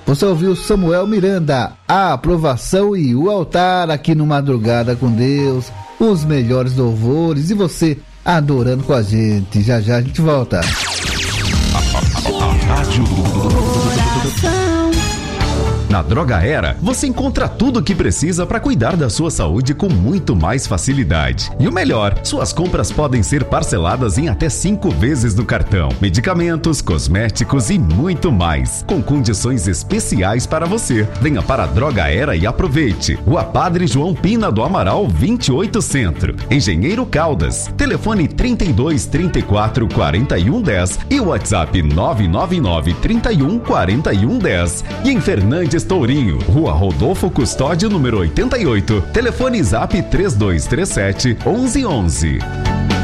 Você ouviu Samuel Miranda, a aprovação e o altar aqui no Madrugada com Deus, os melhores louvores e você adorando com a gente. Já já a gente volta. Na Droga Era, você encontra tudo o que precisa para cuidar da sua saúde com muito mais facilidade. E o melhor, suas compras podem ser parceladas em até 5 vezes no cartão. Medicamentos, cosméticos e muito mais, com condições especiais para você. Venha para a Droga Era e aproveite. Rua Padre João Pina do Amaral, 28 Centro. Engenheiro Caldas. Telefone 32 34 41 10 e o WhatsApp 999 31 41 10. E em Fernandes Tourinho, Rua Rodolfo Custódio, número 88. Telefone Zap 3237 1111.